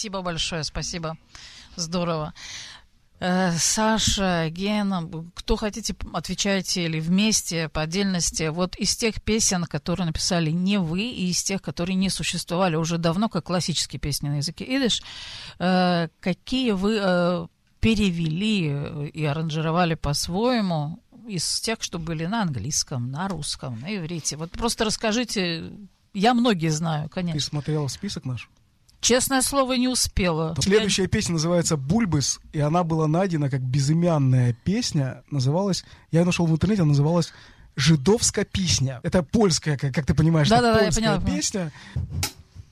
Спасибо большое, спасибо. Здорово. Саша, Гена, кто хотите, отвечайте или вместе, по отдельности. Вот из тех песен, которые написали не вы, и из тех, которые не существовали уже давно, как классические песни на языке идиш, какие вы перевели и аранжировали по-своему из тех, что были на английском, на русском, на иврите? Вот просто расскажите, я многие знаю, конечно. Ты смотрела список наш? Честное слово, не успела. Следующая песня называется «Бульбыс», и она была найдена как безымянная песня. Называлась, я ее нашел в интернете, она называлась «Жидовская песня». Это польская, как ты понимаешь, да, польская я поняла, песня.